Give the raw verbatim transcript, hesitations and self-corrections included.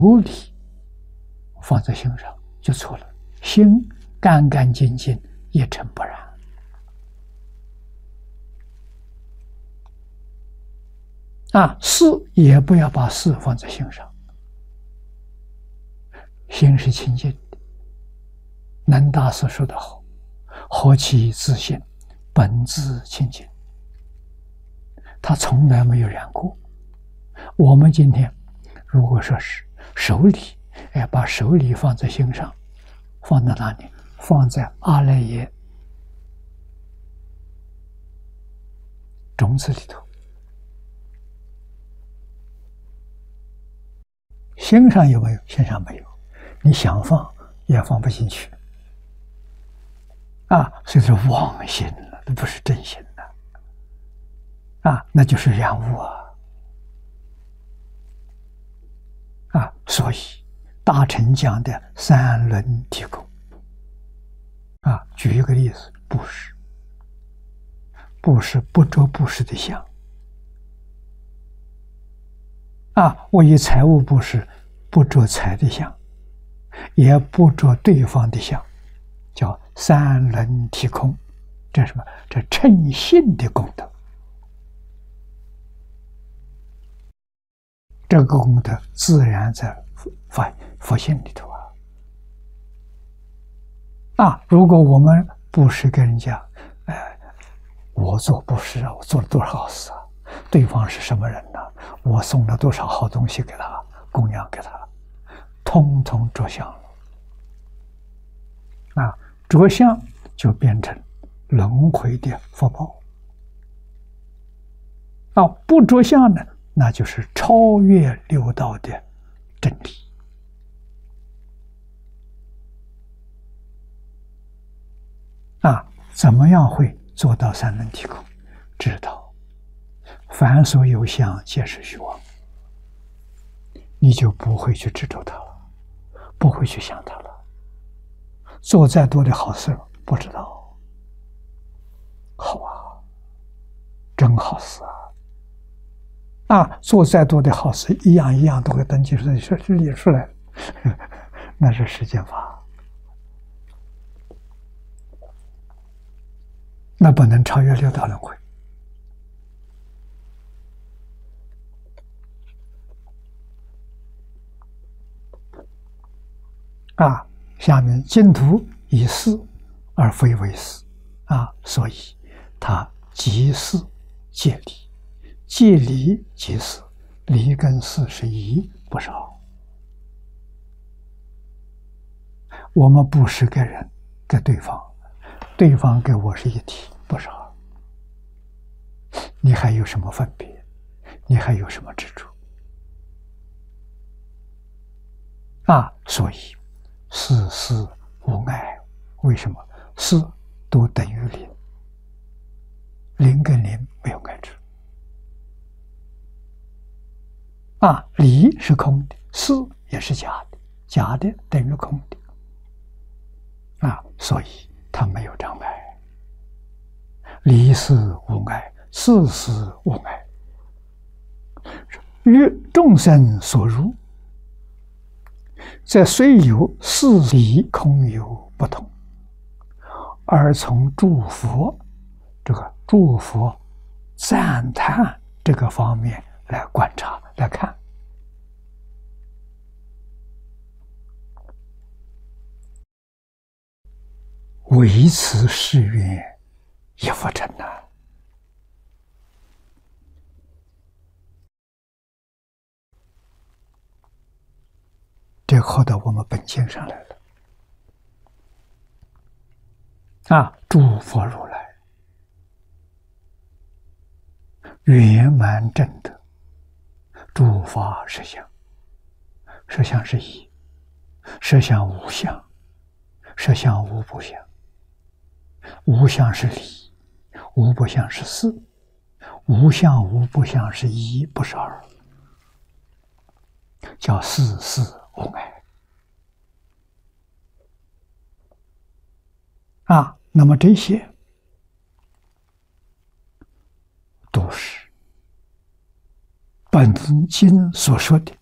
无理放在心上就错了，心干干净净，一尘不染。啊，事也不要把事放在心上，心是清净的。南大师说得好：“何其自信，本自清净。”他从来没有染过。我们今天如果说是手里，哎，把手里放在心上，放在哪里？放在阿赖耶种子里头。心上有没有？心上没有，你想放也放不进去啊！所以说妄心了，那不是真心了啊，那就是染污啊！啊，所以大乘讲的三轮体空啊，举一个例子，布施，布施不着布施的相啊，我以财物布施，不着财的相，也不着对方的相，叫三轮体空。这是什么？这称性的功德。这个功德自然在佛佛性里头啊。啊，如果我们布施给人家，哎，我做布施啊，我做了多少好事啊？对方是什么人呢？我送了多少好东西给他，供养给他，通通着相了。啊，着相就变成轮回的福报。啊，不着相呢，那就是超越六道的真理。啊，怎么样会做到三轮体空？知道凡所有相，皆是虚妄，你就不会去执着它了，不会去想它了。做再多的好事，不知道，好啊，真好事啊！啊，做再多的好事，一样一样都会登记出来，说是列出来，那是世间法，那不能超越六道轮回。啊，下面净土以事而非为事啊，所以它即事借理，借理即事，理跟事是一不少。我们布施给人，给对方，对方给我是一体，不少。你还有什么分别？你还有什么执着？啊，所以事事无碍。为什么？事都等于零，零跟零没有碍处。啊，理是空的，事也是假的，假的等于空的。啊，所以它没有障碍。理事无碍，事事无碍，于众生所入，则虽有事理空有不同，而从诸佛这个诸佛赞叹这个方面来观察来看，唯此誓愿亦复成呐。这考到我们本经上来了啊！诸佛如来圆满正德，诸法实相，实相是一，实相无相，实相无不相，无相是理，无不相是事，无相无不相是一，不是二，叫事事无碍啊。那么这些都是本经所说的